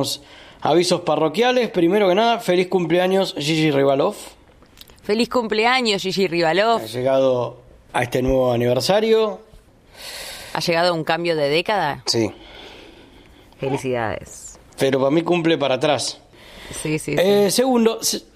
tenemos avisos parroquiales. Primero que nada, feliz cumpleaños Gigi Rivalov. Feliz cumpleaños, Gigi Rivalov. Ha llegado a este nuevo aniversario. ¿Ha llegado un cambio de década? Sí. Felicidades. Pero para mí cumple para atrás. Sí. Segundo,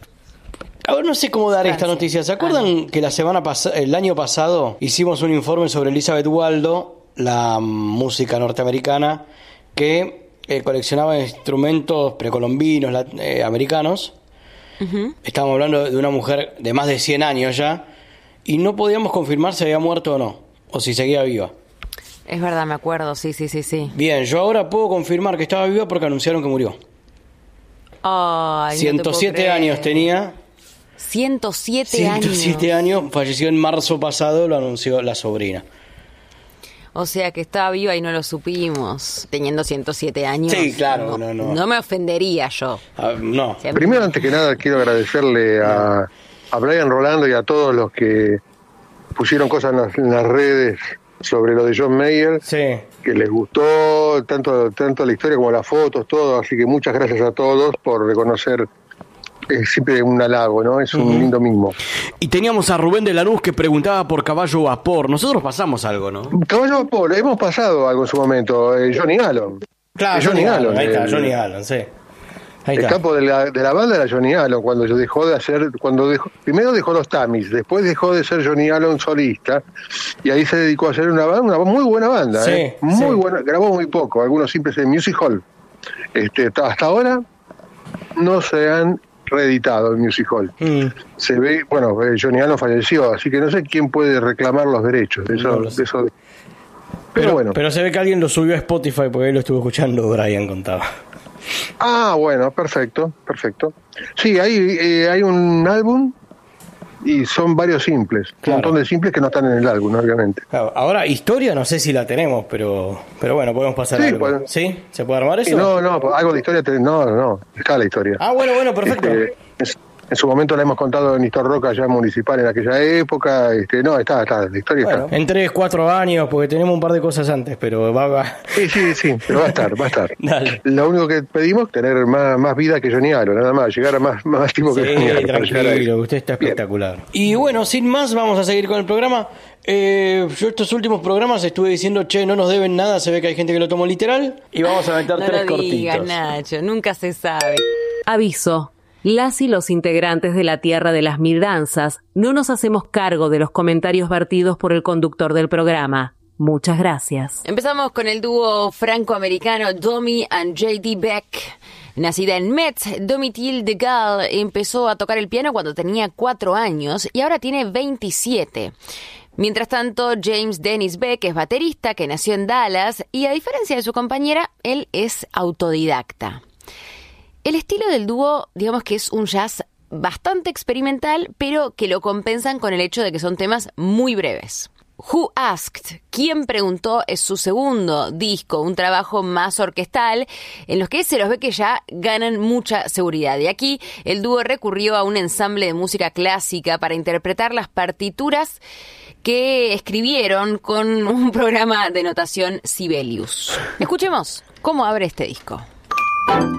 a ver, no sé cómo dar esta noticia. ¿Se acuerdan que el año pasado hicimos un informe sobre Elizabeth Waldo, la música norteamericana, que coleccionaba instrumentos precolombinos, americanos? Uh-huh. Estábamos hablando de una mujer de más de 100 años ya, y no podíamos confirmar si había muerto o no, o si seguía viva. Es verdad, me acuerdo, sí. Bien, yo ahora puedo confirmar que estaba viva porque anunciaron que murió. Ay, 107 años tenía. 107 años. 107 años, falleció en marzo pasado, lo anunció la sobrina. O sea que estaba viva y no lo supimos, teniendo 107 años. Sí, claro, no. No me ofendería yo. No. Primero, antes que nada, quiero agradecerle a Brian Rolando y a todos los que pusieron cosas en las redes sobre lo de John Mayer, sí, que les gustó tanto la historia como las fotos, todo, así que muchas gracias a todos por reconocer. Es siempre un halago, ¿no? Es un lindo mimo. Y teníamos a Rubén de Lanús que preguntaba por Caballo Vapor. Nosotros pasamos algo, ¿no? Caballo Vapor, hemos pasado algo en su momento. Johnny Allen. Claro, Johnny Allen. Ahí está, Johnny Allen, sí. Ahí el está. capo de la banda era Johnny Allen, primero dejó los Tamis, después dejó de ser Johnny Allen solista, y ahí se dedicó a hacer una muy buena banda, sí, muy buena, grabó muy poco, algunos simples en Music Hall. Hasta ahora no se han reeditado el Music Hall. Se ve, Johnny Allen falleció, así que no sé quién puede reclamar los derechos de eso. Pero se ve que alguien lo subió a Spotify porque ahí lo estuvo escuchando, Brian contaba. Ah, bueno, perfecto. Sí, hay un álbum y son varios simples, claro. Un montón de simples que no están en el álbum, obviamente. Claro. Ahora, historia no sé si la tenemos, pero bueno, podemos pasar algo. ¿Sí? ¿Se puede armar eso? No, algo de historia, no, está la historia. Ah, bueno, perfecto. En su momento la hemos contado en Histor Roca ya municipal en aquella época, está, la historia está. En 3-4 años, porque tenemos un par de cosas antes, pero va. Sí, pero va a estar. Dale. Lo único que pedimos es tener más vida que Johnny Allen, nada más, llegar a más tipo que Johnny Allen. Tranquilo, usted está espectacular. Bien. Y bueno, sin más, vamos a seguir con el programa. Yo estos últimos programas estuve diciendo, no nos deben nada, se ve que hay gente que lo tomó literal, y vamos a meter 3 cortitos. No lo digas, Nacho, nunca se sabe. Aviso. Las y los integrantes de la Tierra de las Mil Danzas no nos hacemos cargo de los comentarios vertidos por el conductor del programa. Muchas gracias. Empezamos con el dúo franco-americano Domi and J.D. Beck. Nacida en Metz, Domitille de Gaulle empezó a tocar el piano cuando tenía 4 años y ahora tiene 27. Mientras tanto, James Dennis Beck es baterista que nació en Dallas y, a diferencia de su compañera, él es autodidacta. El estilo del dúo, digamos que es un jazz bastante experimental, pero que lo compensan con el hecho de que son temas muy breves. Who Asked, ¿Quién preguntó? Es su segundo disco, un trabajo más orquestal, en los que se los ve que ya ganan mucha seguridad. Y aquí el dúo recurrió a un ensamble de música clásica para interpretar las partituras que escribieron con un programa de notación Sibelius. Escuchemos cómo abre este disco.